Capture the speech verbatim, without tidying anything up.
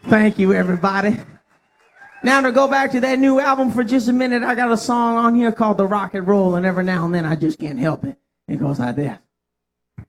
Thank you, everybody. Now to go back to that new album for just a minute, I got a song on here called The Rock and Roll, and every now and then I just can't help it. It goes like this.